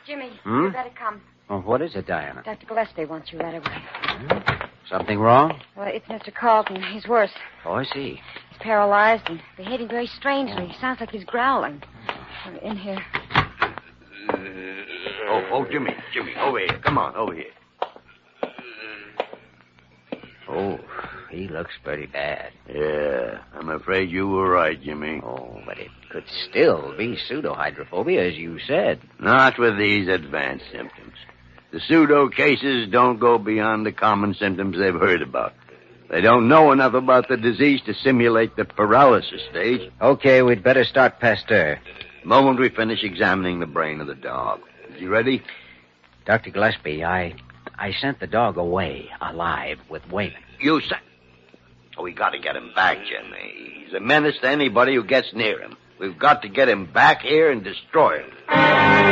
Jimmy, Hmm? you better come. Oh, what is it, Diana? Dr. Gillespie wants you right away. Something wrong? Well, it's Mr. Carlton. He's worse. Oh, I see. He's paralyzed and behaving very strangely. He sounds like he's growling. In here. Jimmy, over here. Come on, over here. Oh, he looks pretty bad. Yeah, I'm afraid you were right, Jimmy. Oh, but it could still be pseudohydrophobia, as you said. Not with these advanced symptoms. The pseudo cases don't go beyond the common symptoms they've heard about. They don't know enough about the disease to simulate the paralysis stage. Okay, we'd better start Pasteur. The moment we finish examining the brain of the dog. Is he ready? Dr. Gillespie, I sent the dog away, alive, with Wayman. You said... Oh, we got to get him back, Jimmy. He's a menace to anybody who gets near him. We've got to get him back here and destroy him.